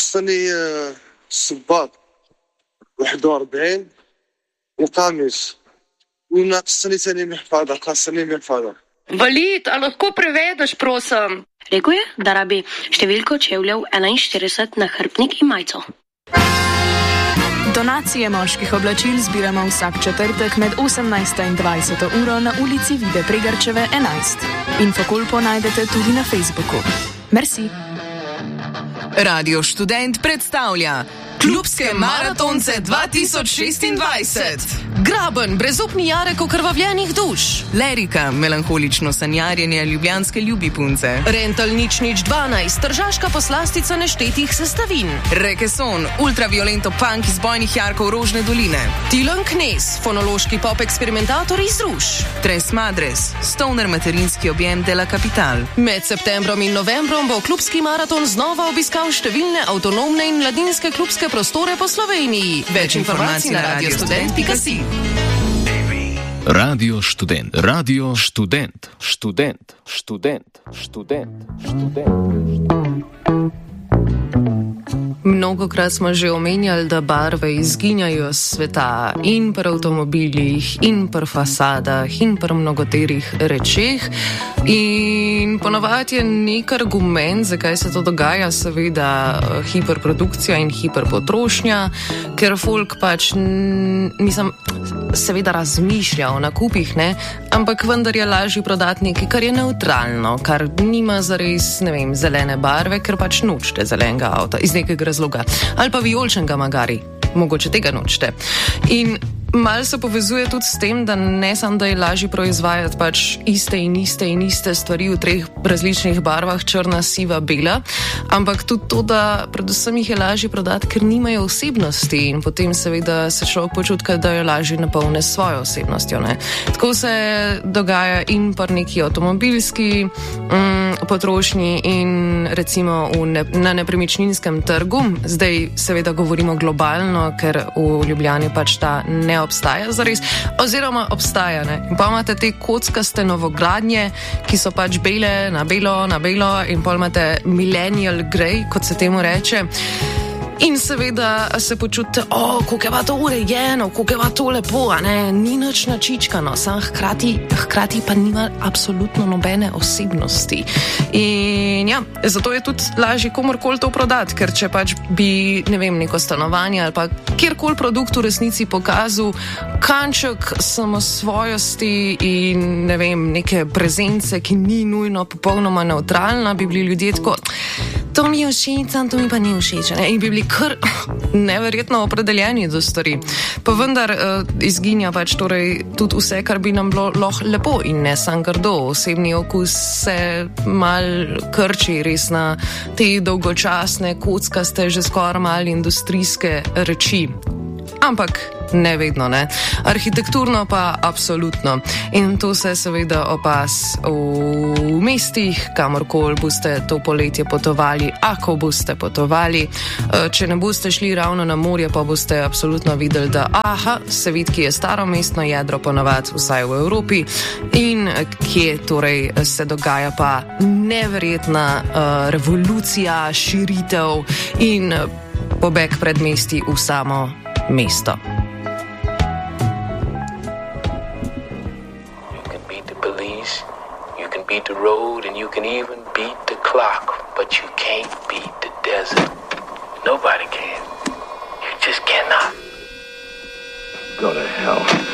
خاصني الصباط 41 وقميص وناقصني ثاني محفظة خاصني محفظة. Valid, a lahko prevedeš, prosim? Rekel je, da rabi številko čevljev 41 nahrbtnik in majico. Donacije moških oblačil zbiramo vsak četrtek med 18. in 20. uro na ulici Vide Pregarčeve 11. Infokolpo najdete tudi na Facebooku. Merci. Radio Študent predstavlja Klubske maratonce 2026. Graben, brezupni Jarek okrvavljenih duš. Lerika, melanholično sanjarjenje ljubljanske ljubipunce. Rental nič 12, tržaška poslastica neštetih sestavin. Rekeson, ultraviolento punk iz bojnih jarkov Rožne doline. Tilan Knez, fonološki pop eksperimentator iz Ruš. Tres Madres, stoner materinski objem de la Capital. Med septembrom in novembrom bo klubski maraton znova obiskal številne avtonomne in mladinske klubske prostore po Sloveniji. Več informacij na radiostudent.si. Radio Študent. Radio Študent. Študent. Študent. Študent. Študent. Mnogokrat smo že omenjali, da barve izginjajo z sveta in pri avtomobilih, in pri fasadah, in pri mnogoterih rečeh. In ponovadi je nek argument, zakaj se to dogaja, seveda hiperprodukcija in hiperpotrošnja, ker folk pač, seveda razmišlja o nakupih, ne? Ampak vendar je lažje prodati nekaj, kar je neutralno, kar nima zares, zelene barve, ker pač nočete zelenega avta iz nekega razloga. Ali pa vijoličnega magari, mogoče tega nočete. In malo se povezuje tudi s tem, da ne samo, da je lažje proizvajati pač iste stvari v 3 različnih barvah, črna, siva, bela, ampak tudi to, da predvsem jih je lažje prodati, ker nimajo osebnosti in potem seveda se človek počutka, da jo lažje napolne s svojo osebnostjo, ne. Tako se dogaja in pri neki avtomobilski potrošnji in recimo na nepremičninskem trgu. Zdaj seveda govorimo globalno, ker v Ljubljani pač ta ne obstaja zares, oziroma obstaja, ne. In pa imate te kockaste novogradnje, ki so pač bele na belo in pol imate millennial grey, kot se temu reče. In seveda se počutite, koliko je pa to urejeno, koliko je pa to lepo, a ne, ni nič načičkano, sam hkrati pa nima absolutno nobene osebnosti. In ja, zato je tudi lažje komorkoli to prodati, ker če pač bi, neko stanovanje ali pa kjerkoli produkt v resnici pokazal kanček samosvojosti in neke prezence, ki ni nujno popolnoma neutralna, bi bili ljudje tako, to mi je všeč, to mi pa ni všeč, ne? In bi bili kar neverjetno opredeljeni do stvari. Pa vendar izginja pač torej tudi vse, kar bi nam bilo lahko lepo in ne sam grdo. Osebni okus se mal krči res na te dolgočasne, kockaste, že skoraj mal industrijske reči. Ampak ne vedno, ne. Arhitekturno pa absolutno. In to se seveda opaz v mestih, kamorkoli boste to poletje potovali, ako boste potovali. Če ne boste šli ravno na morje, pa boste absolutno videli, da se vidi, ki je staro mestno jedro ponavadi, vsaj v Evropi, in kje torej se dogaja pa neverjetna revolucija, širitev in pobeg pred mesti v samo mesto. You can beat the road and you can even beat the clock, but you can't beat the desert. Nobody can. You just cannot. Go to hell.